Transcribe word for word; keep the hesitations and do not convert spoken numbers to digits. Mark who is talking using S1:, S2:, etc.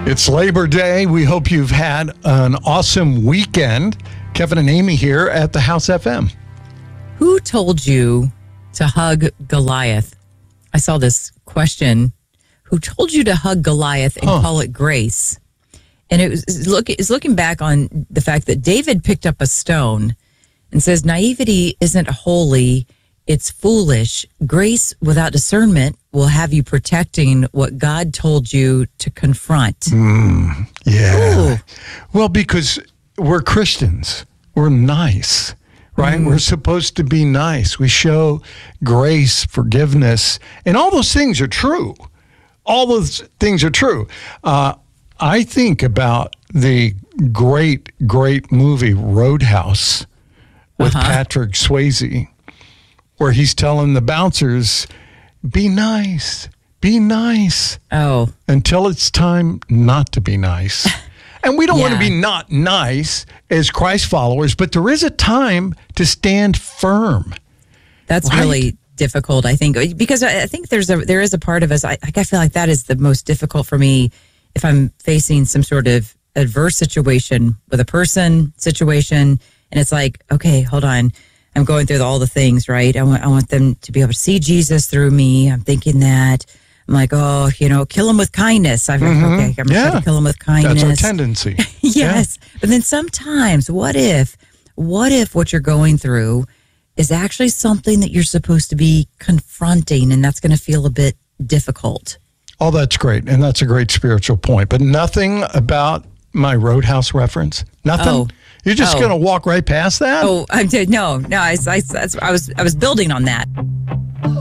S1: It's Labor Day. We hope you've had an awesome weekend. Kevin and Amy here at the House F M.
S2: Who told you to hug Goliath? I saw this question. Who told you to hug Goliath and
S1: Huh.
S2: call it grace? And it was it's look is looking back on the fact that David picked up a stone and says, naivety isn't holy, it's foolish. Grace without discernment will have you protecting what God told you to confront.
S1: Mm, yeah.
S2: Ooh.
S1: Well, because we're Christians. We're nice, right? Mm. We're supposed to be nice. We show grace, forgiveness, and all those things are true. All those things are true. Uh, I think about the great, great movie Roadhouse with
S2: uh-huh.
S1: Patrick Swayze, where he's telling the bouncers, be nice, be nice.
S2: Oh.
S1: Until it's time not to be nice. And we don't yeah. want to be not nice as Christ followers, but there is a time to stand firm.
S2: That's
S1: right?
S2: really difficult, I think, because I think there's a there is a part of us, I, I feel like that is the most difficult for me if I'm facing some sort of adverse situation with a person, situation, and it's like, okay, hold on. I'm going through all the things, right? I want I want them to be able to see Jesus through me. I'm thinking that. I'm like, oh, you know, kill them with kindness. I've mm-hmm. okay, I'm
S1: yeah.
S2: trying to kill them with kindness.
S1: That's our tendency.
S2: Yes. Yeah. But then sometimes, what if, what if what you're going through is actually something that you're supposed to be confronting, and that's going to feel a bit difficult?
S1: Oh, that's great. And that's a great spiritual point. But nothing about my Roadhouse reference? Nothing?
S2: Oh.
S1: You're just
S2: oh.
S1: going to walk right past that?
S2: Oh, I did. No, no, I, I, I was I was building on that.